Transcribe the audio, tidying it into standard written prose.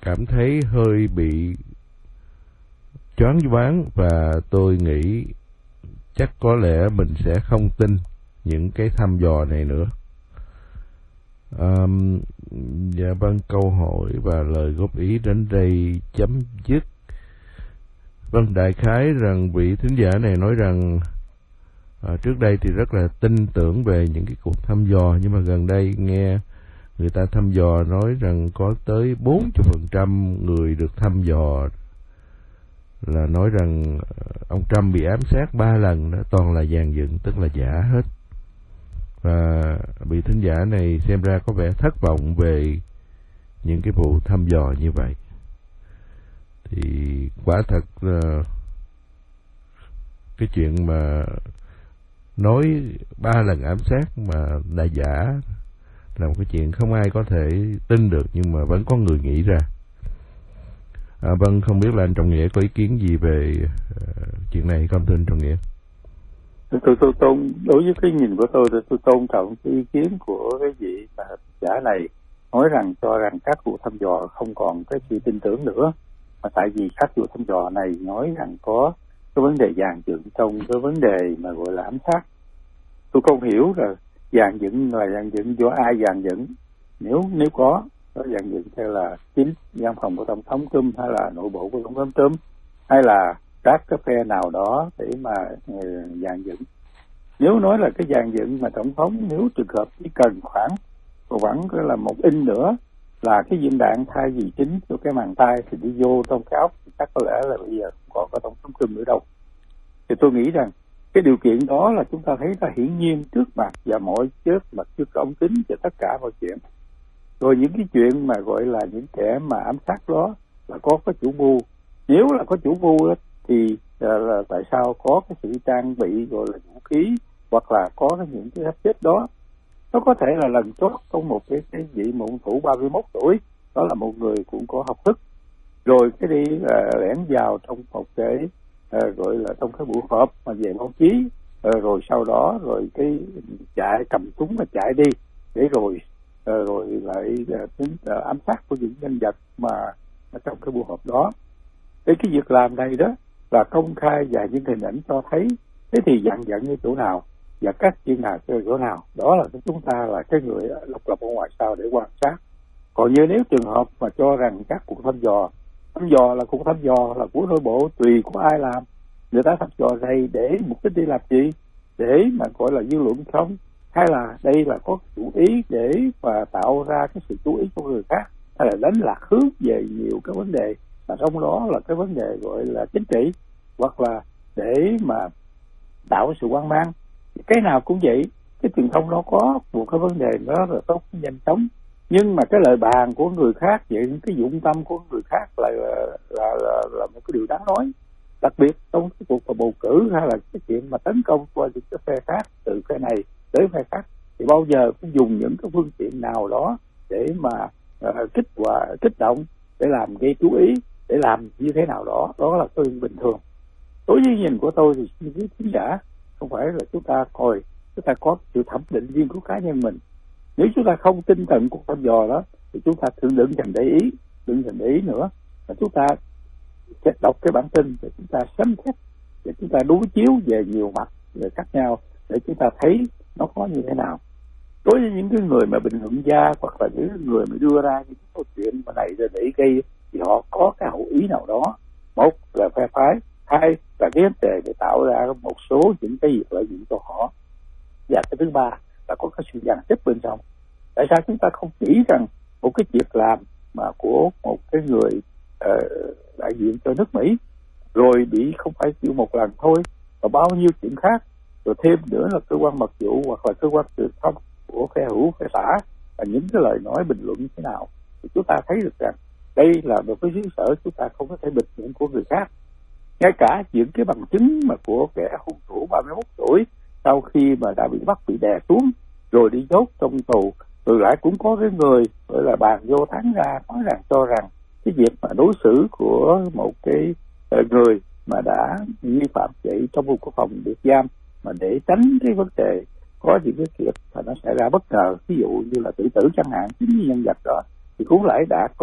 cảm thấy hơi bị choáng váng, và tôi nghĩ chắc có lẽ mình sẽ không tin những cái thăm dò này nữa. Dạ vâng, câu hỏi và lời góp ý đến đây chấm dứt. Vâng, đại khái rằng vị thính giả này nói rằng trước đây thì rất là tin tưởng về những cái cuộc thăm dò, nhưng mà gần đây nghe người ta thăm dò nói rằng có tới 40% người được thăm dò là nói rằng ông Trump bị ám sát 3 lần, đó toàn là dàn dựng, tức là giả hết. Và vị thính giả này xem ra có vẻ thất vọng về những cái vụ thăm dò như vậy. Thì quả thật là cái chuyện mà nói 3 lần ám sát mà là giả là một cái chuyện không ai có thể tin được, nhưng mà vẫn có người nghĩ ra. Vâng, không biết là anh Trọng Nghĩa có ý kiến gì về chuyện này không, thưa anh Trọng Nghĩa? Tôi tôn, đối với cái nhìn của tôi tôn trọng cái ý kiến của cái vị mà giả này nói rằng cho rằng các vụ thăm dò không còn cái sự tin tưởng nữa, mà tại vì các vụ thăm dò này nói rằng có cái vấn đề dàn dựng trong cái vấn đề mà gọi là ám sát. Tôi không hiểu là dàn dựng là dàn dựng do ai dàn dựng, nếu có dàn dựng theo là chính văn phòng của tổng thống Trump hay là nội bộ của tổng thống Trump hay là các cái phe nào đó để mà dàn dựng. Nếu nói là cái dàn dựng mà tổng thống nếu trường hợp chỉ cần khoảng là 1 inch nữa là cái viên đạn thay vì chính cho cái màng tay thì đi vô trong cái óc, thì chắc có lẽ là bây giờ không còn có tổng thống Trump nữa đâu. Thì tôi nghĩ rằng cái điều kiện đó là chúng ta thấy là hiển nhiên trước mặt và mọi trước mặt trước ống kính và tất cả mọi chuyện. Rồi những cái chuyện mà gọi là những kẻ mà ám sát đó là có chủ mưu. Nếu là có chủ mưu đó, thì là tại sao có cái sự trang bị gọi là vũ khí hoặc là có những cái hấp chết đó. Nó có thể là lần chót trong một cái vị mụn thủ 31 tuổi, đó là một người cũng có học thức, rồi cái đi lẻn vào trong một cái gọi là trong cái buổi họp mà về báo chí, rồi sau đó rồi cái chạy cầm súng mà chạy đi để rồi lại tính ám sát của những nhân vật mà trong cái buổi họp đó. Cái việc làm này đó là công khai và những hình ảnh cho thấy, thế thì dặn như chỗ nào và các chuyên gia chơi chỗ nào, đó là chúng ta là cái người độc lập ở ngoài sau để quan sát. Còn như nếu trường hợp mà cho rằng các cuộc thăm dò là cuộc thăm dò là của nội bộ, tùy của ai làm, người ta thăm dò này để mục đích đi làm gì, để mà gọi là dư luận không, hay là đây là có chủ ý để mà tạo ra cái sự chú ý của người khác, hay là đánh lạc hướng về nhiều cái vấn đề mà trong đó là cái vấn đề gọi là chính trị, hoặc là để mà tạo sự hoang mang. Cái nào cũng vậy, cái truyền thông nó có một cái vấn đề đó là tốt nhanh chóng, nhưng mà cái lời bàn của người khác, vậy cái dụng tâm của người khác là một cái điều đáng nói. Đặc biệt trong cái cuộc bầu cử hay là cái chuyện mà tấn công qua những cái phe khác, từ phe này tới phe khác, thì bao giờ cũng dùng những cái phương tiện nào đó để mà kích động, để làm gây chú ý, để làm như thế nào đó, đó là cái bình thường. Đối với nhìn của tôi thì với khán giả không phải là chúng ta có sự thẩm định riêng của cá nhân mình. Nếu chúng ta không tin tận cuộc thăm dò đó thì chúng ta đừng dành để ý nữa, mà chúng ta sẽ đọc cái bản tin để chúng ta xem xét, để chúng ta đối chiếu về nhiều mặt khác nhau để chúng ta thấy nó có như thế nào. Đối với những cái người mà bình luận gia hoặc là những người mà đưa ra những câu chuyện mà này để gây thì họ có cái hậu ý nào đó, một là phe phái, hai là cái vấn đề để tạo ra một số những cái việc lợi dụng cho họ, và cái thứ ba là có cái sự dàn xếp bên trong. Tại sao chúng ta không nghĩ rằng một cái việc làm mà của một cái người đại diện cho nước Mỹ rồi bị không phải chịu một lần thôi, và bao nhiêu chuyện khác, rồi thêm nữa là cơ quan mật vụ hoặc là cơ quan truyền thông của phe hữu phe xã và những cái lời nói bình luận thế nào, thì chúng ta thấy được rằng đây là một cái xứ sở chúng ta không có thể bịt miệng của người khác. Ngay cả những cái bằng chứng mà của kẻ hung thủ 31 tuổi sau khi mà đã bị bắt, bị đè xuống rồi đi nhốt trong tù, rồi lại cũng có cái người gọi là bàn vô tháng ra nói rằng cho rằng cái việc mà đối xử của một cái người mà đã vi phạm vậy trong một cái phòng biệt giam mà để tránh cái vấn đề có những cái việc mà nó xảy ra bất ngờ, ví dụ như là tự tử chẳng hạn, chính nhân vật đó thì cũng lại đã